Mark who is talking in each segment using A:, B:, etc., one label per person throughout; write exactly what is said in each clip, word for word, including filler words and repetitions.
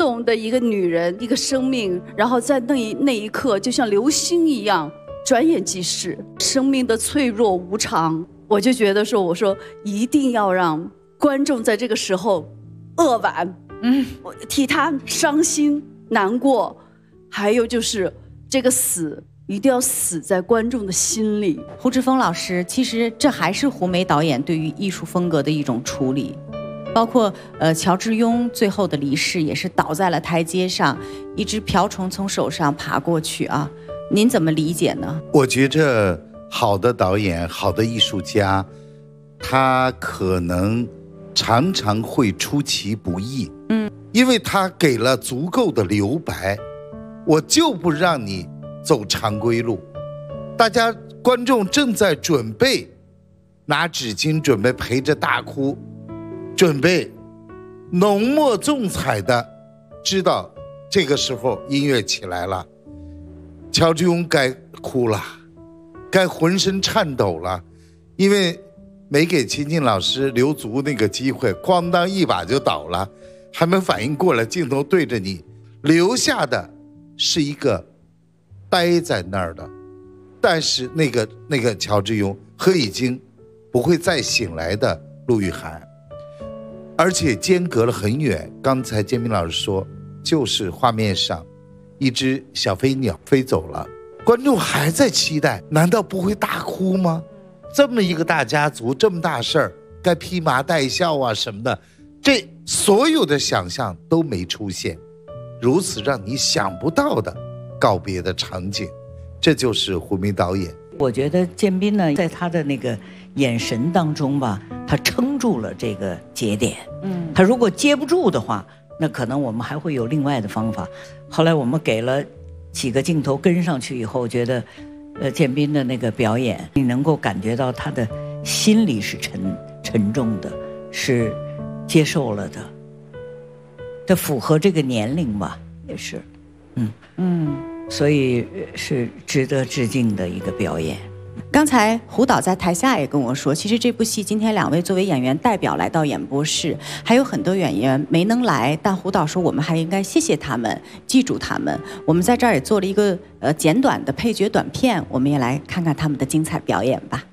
A: 动的一个女人，一个生命，然后在那一那一刻，就像流星一样，转眼即逝，生命的脆弱无常。我就觉得说，我说一定要让观众在这个时候扼腕，嗯，替他伤心难过，还有就是这个死一定要死在观众的心里。
B: 胡志峰老师，其实这还是胡梅导演对于艺术风格的一种处理，包括呃乔致庸最后的离世也是倒在了台阶上，一只瓢虫从手上爬过去啊，您怎么理解呢？
C: 我觉着好的导演，好的艺术家，他可能常常会出其不意，嗯，因为他给了足够的留白，我就不让你走常规路。大家观众正在准备拿纸巾，准备陪着大哭，准备浓墨重彩的知道这个时候音乐起来了，乔致庸该哭了，该浑身颤抖了，因为没给秦晋老师留足那个机会，咣当一把就倒了，还没反应过来，镜头对着你，留下的是一个呆在那儿的，但是那个那个乔致庸和已经不会再醒来的陆玉涵，而且间隔了很远。刚才建斌老师说，就是画面上一只小飞鸟飞走了，观众还在期待，难道不会大哭吗？这么一个大家族，这么大事儿，该披麻戴孝啊什么的，这所有的想象都没出现，如此让你想不到的告别的场景，这就是胡梅导演。
D: 我觉得建斌呢，在他的那个眼神当中吧，他撑住了这个节点。嗯，他如果接不住的话，那可能我们还会有另外的方法。后来我们给了几个镜头跟上去以后，觉得，呃，建斌的那个表演，你能够感觉到他的心里是沉沉重的，是接受了的。这符合这个年龄吧，也是，嗯嗯。所以是值得致敬的一个表演。
B: 刚才胡导在台下也跟我说，其实这部戏今天两位作为演员代表来到演播室，还有很多演员没能来，但胡导说我们还应该谢谢他们，记住他们。我们在这儿也做了一个呃简短的配角短片，我们也来看看他们的精彩表演吧。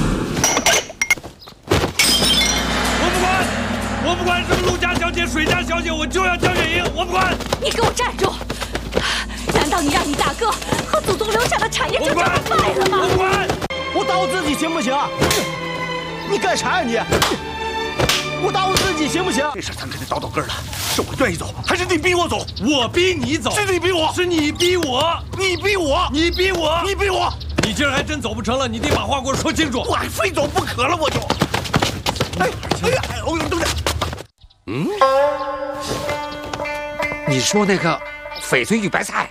E: 我不管，我不管什么陆家小姐、水家小姐，我就要江月英，我不管。
F: 你给我站住！难道你让你大哥和祖宗留下的产业就这么卖了吗？
E: 我不管，
G: 我打我自己行不行？你干啥呀你？我打我自己行不行？
E: 这事咱肯定倒倒根了，是我愿意走，还是你逼我走？我逼你走，是你逼我，是你逼我，
G: 你逼我，
E: 你逼我，
G: 你逼我，
E: 你今儿还真走不成了，你得把话给我说清楚。
G: 我还非走不可了，我就。哎哎呀，哎呦，等等。
H: 嗯，你说那个翡翠玉白菜？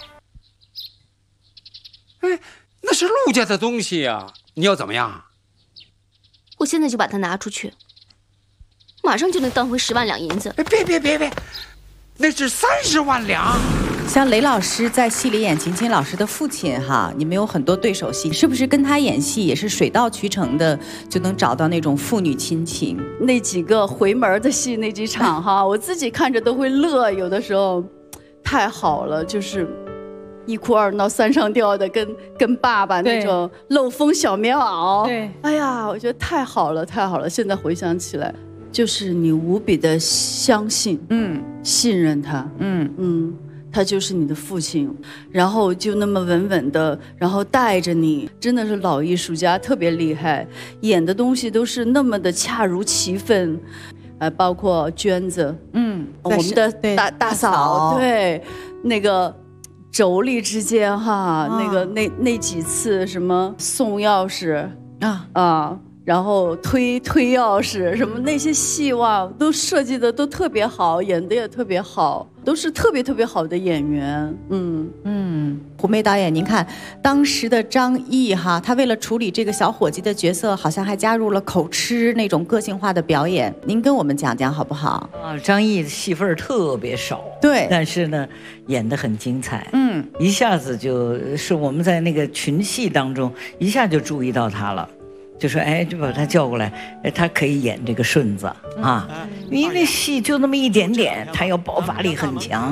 H: 哎，那是陆家的东西呀、啊，你要怎么样？
F: 我现在就把它拿出去，马上就能当回十万两银子。
H: 哎，别别别别，那是三十万两。
B: 像雷老师在戏里演秦秦老师的父亲哈，你们有很多对手戏，是不是跟他演戏也是水到渠成的，就能找到那种父女亲情？
A: 那几个回门的戏，那几场哈，我自己看着都会乐，有的时候太好了，就是一哭二闹三上吊的，跟跟爸爸那种漏风小棉袄，对，哎呀，我觉得太好了，太好了。现在回想起来，就是你无比的相信，嗯，信任他，嗯嗯。他就是你的父亲，然后就那么稳稳的，然后带着你，真的是老艺术家，特别厉害，演的东西都是那么的恰如其分，呃，包括娟子，嗯，我们的大大嫂，对，那个妯娌之间哈，啊、那个那那几次什么送钥匙啊啊。然后推推钥匙什么那些戏哇，都设计的都特别好，演的也特别好，都是特别特别好的演员。嗯
B: 嗯，胡梅导演，您看当时的张译哈，他为了处理这个小伙计的角色，好像还加入了口吃那种个性化的表演。您跟我们讲讲好不好？
D: 啊，张译的戏份特别少，
B: 对，
D: 但是呢，演得很精彩。嗯，一下子就是我们在那个群戏当中，一下就注意到他了。就说哎，就把他叫过来，哎，他可以演这个顺子啊，因为那戏就那么一点点，他要爆发力很强。